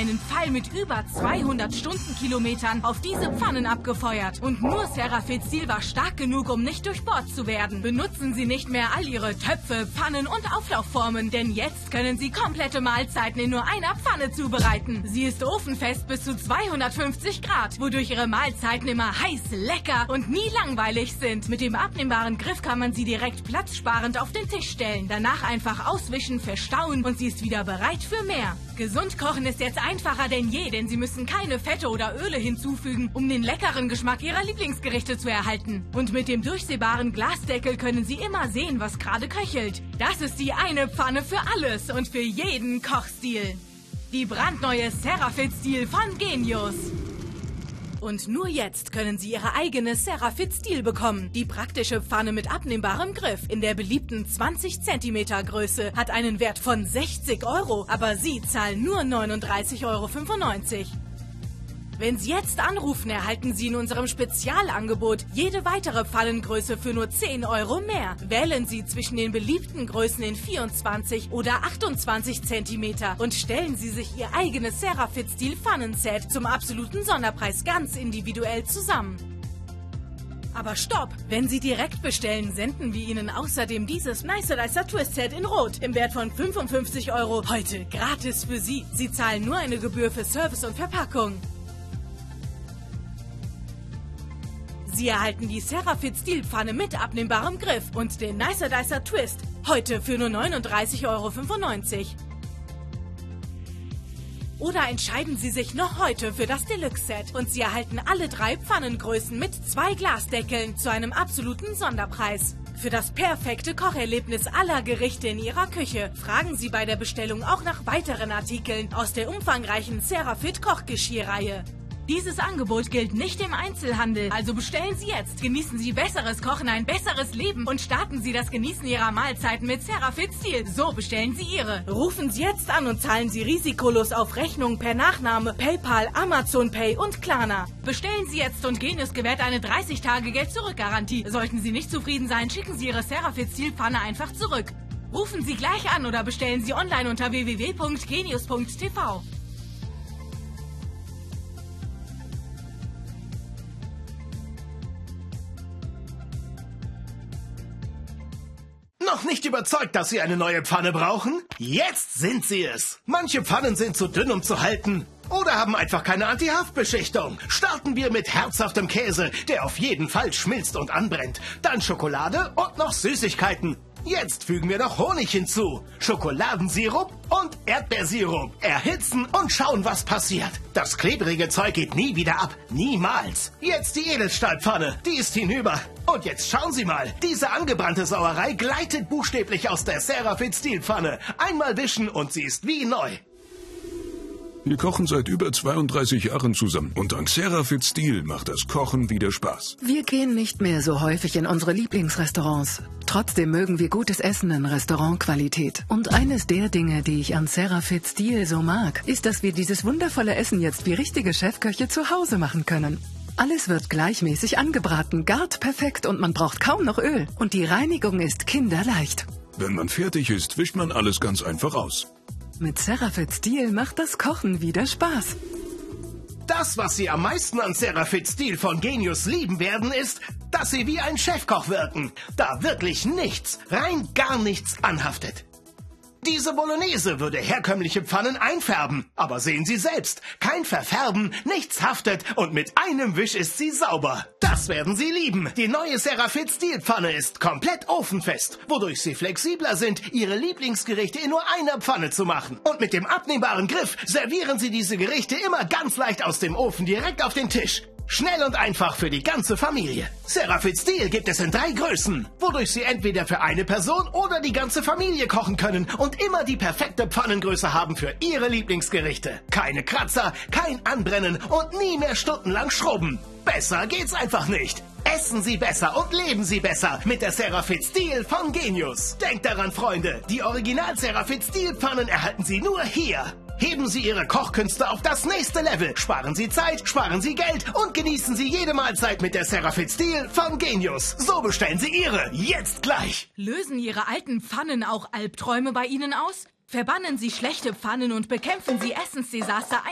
einen Pfeil mit über 200 Stundenkilometern auf diese Pfannen abgefeuert. Und nur Serafit Steel war stark genug, um nicht durchbohrt zu werden. Benutzen Sie nicht mehr all Ihre Töpfe, Pfannen und Auflaufformen, denn jetzt können Sie komplette Mahlzeiten in nur einer Pfanne zubereiten. Sie ist ofenfest bis zu 250 Grad, wodurch Ihre Mahlzeiten immer heiß, lecker und nie langweilig sind. Mit dem abnehmbaren Griff kann man sie direkt platzsparend auf den Tisch stellen. Danach einfach auswischen, verstauen und sie ist wieder bereit für mehr. Gesund kochen ist jetzt einfacher denn je, denn Sie müssen keine Fette oder Öle hinzufügen, um den leckeren Geschmack Ihrer Lieblingsgerichte zu erhalten. Und mit dem durchsehbaren Glasdeckel können Sie immer sehen, was gerade köchelt. Das ist die eine Pfanne für alles und für jeden Kochstil. Die brandneue Serafit Steel von Genius. Und nur jetzt können Sie Ihre eigene Serafit Steel bekommen. Die praktische Pfanne mit abnehmbarem Griff in der beliebten 20 cm Größe hat einen Wert von 60 €, aber Sie zahlen nur 39,95 €. Wenn Sie jetzt anrufen, erhalten Sie in unserem Spezialangebot jede weitere Pfannengröße für nur 10 € mehr. Wählen Sie zwischen den beliebten Größen in 24 oder 28 cm und stellen Sie sich Ihr eigenes Serafit Steel Pfannenset zum absoluten Sonderpreis ganz individuell zusammen. Aber stopp! Wenn Sie direkt bestellen, senden wir Ihnen außerdem dieses Nicer Dicer Twist Set in Rot im Wert von 55 € heute gratis für Sie. Sie zahlen nur eine Gebühr für Service und Verpackung. Sie erhalten die Serafit Steel Pfanne mit abnehmbarem Griff und den Nicer Dicer Twist heute für nur 39,95 €. Oder entscheiden Sie sich noch heute für das Deluxe-Set und Sie erhalten alle 3 Pfannengrößen mit 2 Glasdeckeln zu einem absoluten Sonderpreis. Für das perfekte Kocherlebnis aller Gerichte in Ihrer Küche fragen Sie bei der Bestellung auch nach weiteren Artikeln aus der umfangreichen Serafit Kochgeschirrreihe. Dieses Angebot gilt nicht im Einzelhandel, also bestellen Sie jetzt. Genießen Sie besseres Kochen, ein besseres Leben und starten Sie das Genießen Ihrer Mahlzeiten mit Serafit Steel. So bestellen Sie Ihre. Rufen Sie jetzt an und zahlen Sie risikolos auf Rechnung per Nachname, PayPal, Amazon Pay und Klarna. Bestellen Sie jetzt und Genius gewährt eine 30-Tage-Geld-Zurück-Garantie. Sollten Sie nicht zufrieden sein, schicken Sie Ihre Serafit Steel Pfanne einfach zurück. Rufen Sie gleich an oder bestellen Sie online unter www.genius.tv. Noch nicht überzeugt, dass Sie eine neue Pfanne brauchen? Jetzt sind Sie es! Manche Pfannen sind zu dünn, um zu halten. Oder haben einfach keine Anti-Haftbeschichtung. Starten wir mit herzhaftem Käse, der auf jeden Fall schmilzt und anbrennt. Dann Schokolade und noch Süßigkeiten. Jetzt fügen wir noch Honig hinzu, Schokoladensirup und Erdbeersirup. Erhitzen und schauen, was passiert. Das klebrige Zeug geht nie wieder ab. Niemals. Jetzt die Edelstahlpfanne. Die ist hinüber. Und jetzt schauen Sie mal. Diese angebrannte Sauerei gleitet buchstäblich aus der Serafit Steel Pfanne. Einmal wischen und sie ist wie neu. Wir kochen seit über 32 Jahren zusammen und dank Serafit Steel macht das Kochen wieder Spaß. Wir gehen nicht mehr so häufig in unsere Lieblingsrestaurants. Trotzdem mögen wir gutes Essen in Restaurantqualität. Und eines der Dinge, die ich an Serafit Steel so mag, ist, dass wir dieses wundervolle Essen jetzt wie richtige Chefköche zu Hause machen können. Alles wird gleichmäßig angebraten, gart perfekt und man braucht kaum noch Öl. Und die Reinigung ist kinderleicht. Wenn man fertig ist, wischt man alles ganz einfach aus. Mit Serafit Steel macht das Kochen wieder Spaß. Das, was Sie am meisten an Serafit Steel von Genius lieben werden, ist, dass Sie wie ein Chefkoch wirken. Da wirklich nichts, rein gar nichts anhaftet. Diese Bolognese würde herkömmliche Pfannen einfärben. Aber sehen Sie selbst, kein Verfärben, nichts haftet und mit einem Wisch ist sie sauber. Das werden Sie lieben. Die neue Serafit Steel Pfanne ist komplett ofenfest, wodurch Sie flexibler sind, Ihre Lieblingsgerichte in nur einer Pfanne zu machen. Und mit dem abnehmbaren Griff servieren Sie diese Gerichte immer ganz leicht aus dem Ofen direkt auf den Tisch. Schnell und einfach für die ganze Familie. Serafit Steel gibt es in 3 Größen, wodurch Sie entweder für eine Person oder die ganze Familie kochen können und immer die perfekte Pfannengröße haben für Ihre Lieblingsgerichte. Keine Kratzer, kein Anbrennen und nie mehr stundenlang schrubben. Besser geht's einfach nicht. Essen Sie besser und leben Sie besser mit der Serafit Steel von Genius. Denkt daran, Freunde, die Original Serafit Steel Pfannen erhalten Sie nur hier. Heben Sie Ihre Kochkünste auf das nächste Level. Sparen Sie Zeit, sparen Sie Geld und genießen Sie jede Mahlzeit mit der Serafit Steel von Genius. So bestellen Sie Ihre jetzt gleich. Lösen Ihre alten Pfannen auch Albträume bei Ihnen aus? Verbannen Sie schlechte Pfannen und bekämpfen Sie Essensdesaster